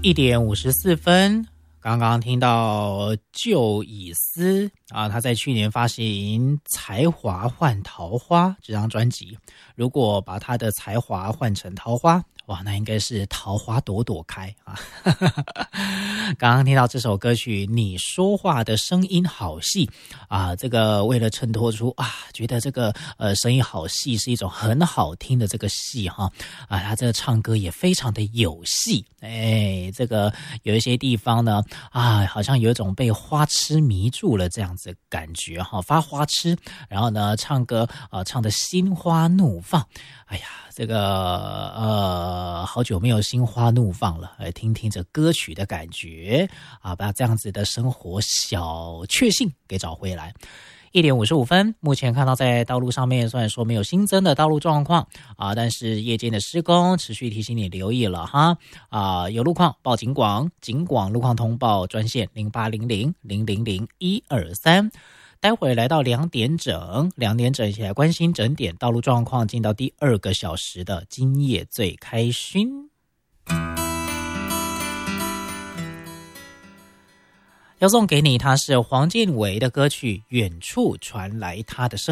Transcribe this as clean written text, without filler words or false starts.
1:54，刚刚听到旧以思啊，他在去年发行《才华换桃花》这张专辑。如果把他的才华换成桃花，哇，那应该是桃花朵朵开啊！刚刚听到这首歌曲，你说话的声音好细啊！这个为了衬托出啊，觉得这个声音好细是一种很好听的这个戏哈啊，他这个唱歌也非常的有戏，哎，这个有一些地方呢啊，好像有一种被花痴迷住了这样子感觉哈，发花痴，然后呢唱歌唱得心花怒放，哎呀。这个好久没有心花怒放了，听听这歌曲的感觉啊，把这样子的生活小确幸给找回来。1:55，目前看到在道路上面虽然说没有新增的道路状况啊，但是夜间的施工持续提醒你留意了哈啊，有路况报警广路况通报专线0800000123。待会来到2点整一起来关心整点道路状况，进到第2个小时的今夜最开心。要送给你，它是黄建伟的歌曲《远处传来他的声音》。